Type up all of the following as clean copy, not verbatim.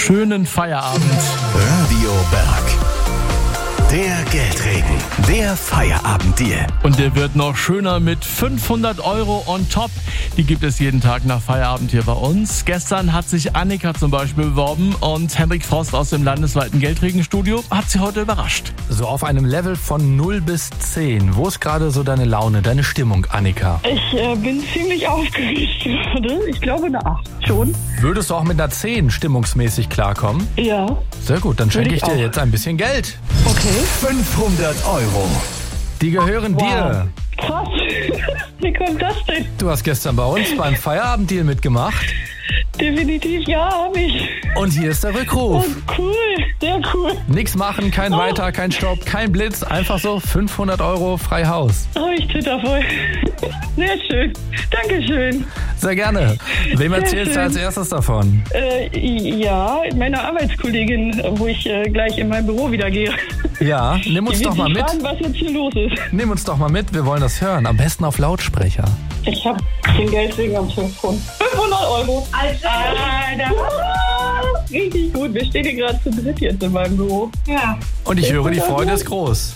schönen Feierabend. Radio Berg. Der Geldregen, der Feierabenddeal. Und der wird noch schöner mit 500 € on top. Die gibt es jeden Tag nach Feierabend hier bei uns. Gestern hat sich Annika zum Beispiel beworben und Henrik Frost aus dem landesweiten Geldregenstudio hat sie heute überrascht. So auf einem Level von 0 bis 10. Wo ist gerade so deine Laune, deine Stimmung, Annika? Ich bin ziemlich aufgeregt gerade. Ich glaube eine 8 schon. Würdest du auch mit einer 10 stimmungsmäßig klarkommen? Ja. Sehr gut, dann schenke ich dir auch. jetzt ein bisschen Geld. Okay. 500 €. Die gehören dir. Krass. Wie kommt das denn? Du hast gestern bei uns beim Feierabenddeal mitgemacht. Definitiv ja, habe ich. Und hier ist der Rückruf. Oh, cool. Sehr cool. Nix machen, kein Weiter, kein Stopp, kein Blitz. Einfach so 500 € frei Haus. Oh, ich zitter voll. Sehr schön. Dankeschön. Sehr gerne. Wem Sehr erzählst du schön. als erstes davon? Ja, meiner Arbeitskollegin, wo ich gleich in mein Büro wieder gehe. Ja, nimm uns Die doch wird mal sich mit. fragen, was jetzt hier los ist. Nimm uns doch mal mit, wir wollen das hören. Am besten auf Lautsprecher. Ich habe den Geldregen am Telefon. 500 €. Alter. Richtig gut. Wir stehen hier gerade zu dritt jetzt in meinem Büro. Ja. Und ich höre, die Freude ist groß.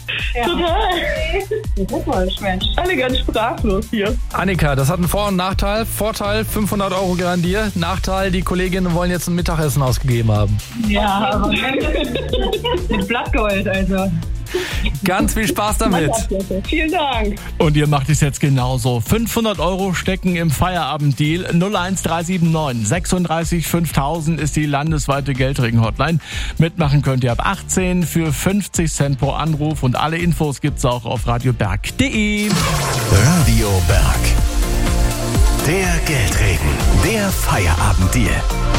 Total. Mensch. Alle ganz sprachlos hier. Annika, das hat einen Vor- und Nachteil. Vorteil, 500 € gehören an dir. Nachteil, die Kolleginnen wollen jetzt ein Mittagessen ausgegeben haben. Ja, aber mit Blattgold, also. Ganz viel Spaß damit. Vielen Dank. Und ihr macht es jetzt genauso. 500 € stecken im Feierabenddeal. 01379 36 5000 ist die landesweite Geldregen-Hotline. Mitmachen könnt ihr ab 18 für 50 Cent pro Anruf. Und alle Infos gibt's auch auf radioberg.de. Radio Berg. Der Geldregen, der Feierabenddeal.